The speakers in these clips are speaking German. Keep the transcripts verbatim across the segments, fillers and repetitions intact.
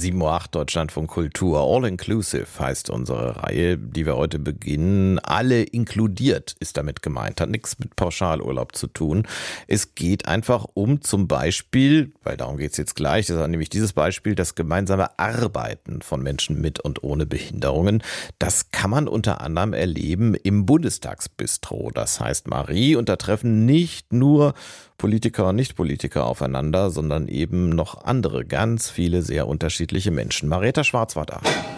sieben Uhr acht Deutschlandfunk Kultur. All Inclusive heißt unsere Reihe, die wir heute beginnen. Alle inkludiert ist damit gemeint, hat nichts mit Pauschalurlaub zu tun. Es geht einfach um zum Beispiel, weil darum geht es jetzt gleich, das ist nämlich dieses Beispiel, das gemeinsame Arbeiten von Menschen mit und ohne Behinderungen. Das kann man unter anderem erleben im Bundestagsbistro. Das heißt Marie, und da treffen nicht nur Politiker und Nicht-Politiker aufeinander, sondern eben noch andere, ganz viele sehr unterschiedliche Menschen. Marietta Schwarz war da.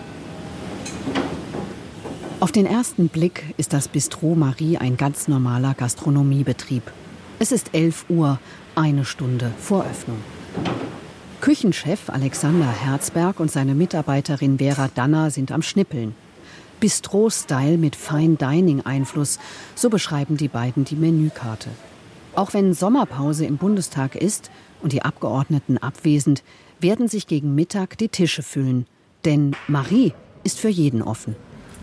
Auf den ersten Blick ist das Bistro Marie ein ganz normaler Gastronomiebetrieb. Es ist elf Uhr, eine Stunde vor Öffnung. Küchenchef Alexander Herzberg und seine Mitarbeiterin Vera Danner sind am Schnippeln. Bistro-Style mit Fine-Dining-Einfluss, so beschreiben die beiden die Menükarte. Auch wenn Sommerpause im Bundestag ist und die Abgeordneten abwesend, werden sich gegen Mittag die Tische füllen. Denn Marie ist für jeden offen.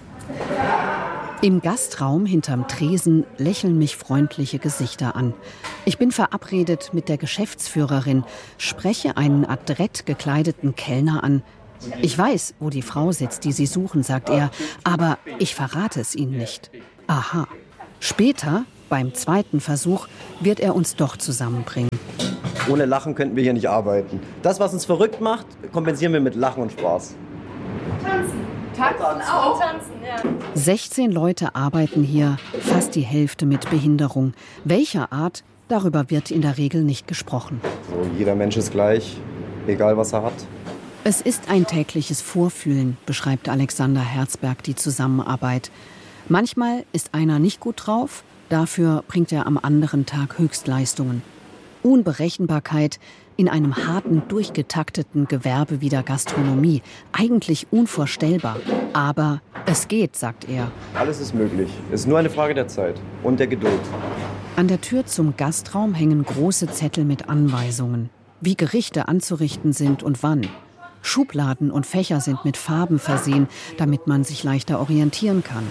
Im Gastraum hinterm Tresen lächeln mich freundliche Gesichter an. Ich bin verabredet mit der Geschäftsführerin, spreche einen adrett gekleideten Kellner an. Ich weiß, wo die Frau sitzt, die Sie suchen, sagt er, aber ich verrate es Ihnen nicht. Aha. Später, beim zweiten Versuch, wird er uns doch zusammenbringen. Ohne Lachen könnten wir hier nicht arbeiten. Das, was uns verrückt macht, kompensieren wir mit Lachen und Spaß. Tanzen. Tanzen auch. Tanzen, ja. sechzehn Leute arbeiten hier, fast die Hälfte mit Behinderung. Welcher Art, darüber wird in der Regel nicht gesprochen. So, jeder Mensch ist gleich, egal was er hat. Es ist ein tägliches Vorfühlen, beschreibt Alexander Herzberg die Zusammenarbeit. Manchmal ist einer nicht gut drauf, dafür bringt er am anderen Tag Höchstleistungen. Unberechenbarkeit in einem harten, durchgetakteten Gewerbe wie der Gastronomie. Eigentlich unvorstellbar. Aber es geht, sagt er. Alles ist möglich. Es ist nur eine Frage der Zeit und der Geduld. An der Tür zum Gastraum hängen große Zettel mit Anweisungen, wie Gerichte anzurichten sind und wann. Schubladen und Fächer sind mit Farben versehen, damit man sich leichter orientieren kann.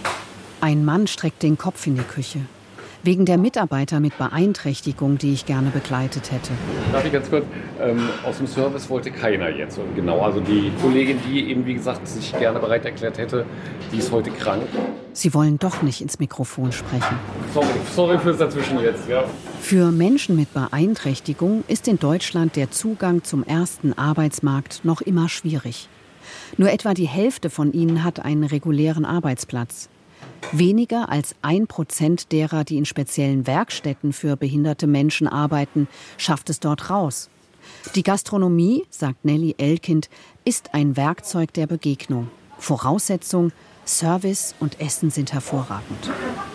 Ein Mann streckt den Kopf in die Küche. Wegen der Mitarbeiter mit Beeinträchtigung, die ich gerne begleitet hätte. Darf ich ganz kurz, ähm, aus dem Service wollte keiner jetzt. Und genau, also die Kollegin, die eben, wie gesagt, sich gerne bereit erklärt hätte, die ist heute krank. Sie wollen doch nicht ins Mikrofon sprechen. Sorry, sorry fürs Dazwischen jetzt, ja. Für Menschen mit Beeinträchtigung ist in Deutschland der Zugang zum ersten Arbeitsmarkt noch immer schwierig. Nur etwa die Hälfte von ihnen hat einen regulären Arbeitsplatz. Weniger als ein Prozent derer, die in speziellen Werkstätten für behinderte Menschen arbeiten, schafft es dort raus. Die Gastronomie, sagt Nelly Elkind, ist ein Werkzeug der Begegnung. Voraussetzung, Service und Essen sind hervorragend.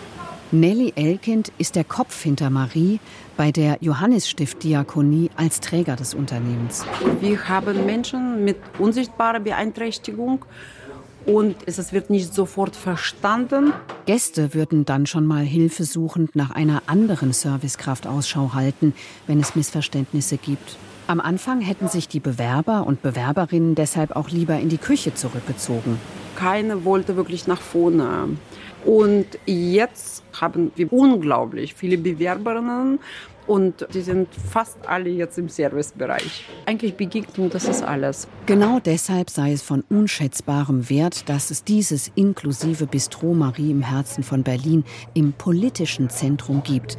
Nelly Elkind ist der Kopf hinter Marie bei der Johannisstift-Diakonie als Träger des Unternehmens. Wir haben Menschen mit unsichtbarer Beeinträchtigung. Und es wird nicht sofort verstanden. Gäste würden dann schon mal hilfesuchend nach einer anderen Servicekraft Ausschau halten, wenn es Missverständnisse gibt. Am Anfang hätten sich die Bewerber und Bewerberinnen deshalb auch lieber in die Küche zurückgezogen. Keiner wollte wirklich nach vorne. Und jetzt haben wir unglaublich viele Bewerberinnen. Und die sind fast alle jetzt im Servicebereich. Eigentlich Begegnung, das ist alles. Genau deshalb sei es von unschätzbarem Wert, dass es dieses inklusive Bistro Marie im Herzen von Berlin im politischen Zentrum gibt.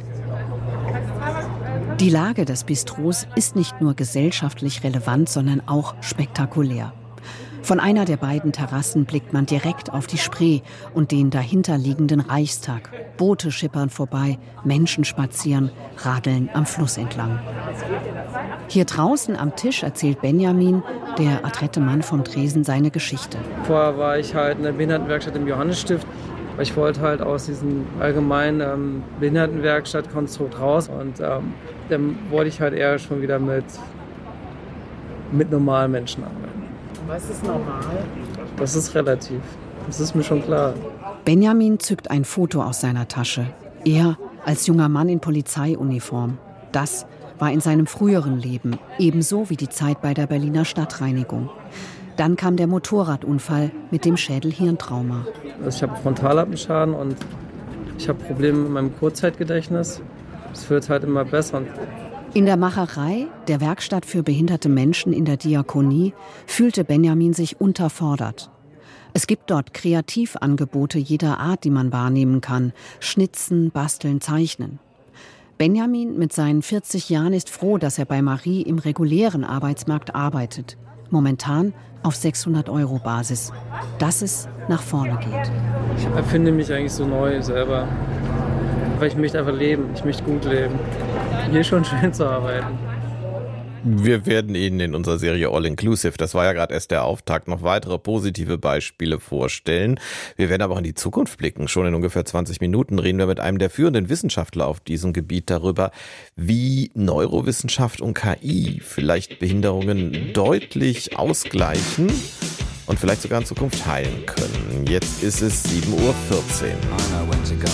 Die Lage des Bistros ist nicht nur gesellschaftlich relevant, sondern auch spektakulär. Von einer der beiden Terrassen blickt man direkt auf die Spree und den dahinterliegenden Reichstag. Boote schippern vorbei, Menschen spazieren, radeln am Fluss entlang. Hier draußen am Tisch erzählt Benjamin, der adrette Mann vom Tresen, seine Geschichte. Vorher war ich halt in der Behindertenwerkstatt im Johannisstift. Ich wollte halt aus diesem allgemeinen ähm, Behindertenwerkstattkonstrukt raus. Und ähm, dann wollte ich halt eher schon wieder mit, mit normalen Menschen arbeiten. Was ist normal? Das ist relativ. Das ist mir schon klar. Benjamin zückt ein Foto aus seiner Tasche. Er als junger Mann in Polizeiuniform. Das war in seinem früheren Leben, ebenso wie die Zeit bei der Berliner Stadtreinigung. Dann kam der Motorradunfall mit dem Schädel-Hirntrauma. Also ich habe Frontalappenschaden und ich habe Probleme mit meinem Kurzzeitgedächtnis. Es wird halt immer besser. Und In der Macherei der Werkstatt für behinderte Menschen in der Diakonie fühlte Benjamin sich unterfordert. Es gibt dort Kreativangebote jeder Art, die man wahrnehmen kann. Schnitzen, basteln, zeichnen. Benjamin mit seinen vierzig Jahren ist froh, dass er bei Marie im regulären Arbeitsmarkt arbeitet. Momentan auf sechshundert Euro Basis. Dass es nach vorne geht. Ich erfinde mich eigentlich so neu selber. Weil ich möchte einfach leben. Ich möchte gut leben. Hier ist schon schön zu arbeiten. Wir werden Ihnen in unserer Serie All Inclusive, das war ja gerade erst der Auftakt, noch weitere positive Beispiele vorstellen. Wir werden aber auch in die Zukunft blicken. Schon in ungefähr zwanzig Minuten reden wir mit einem der führenden Wissenschaftler auf diesem Gebiet darüber, wie Neurowissenschaft und K I vielleicht Behinderungen deutlich ausgleichen und vielleicht sogar in Zukunft heilen können. Jetzt ist es sieben Uhr vierzehn.